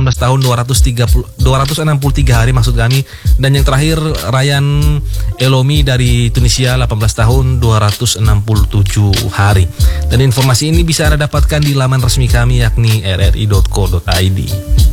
tahun 263 hari maksud kami. Dan yang terakhir Ryan Elomi dari Tunisia 18 tahun 267 hari. Dan informasi ini bisa Anda dapatkan di laman resmi kami yakni rri.co.id.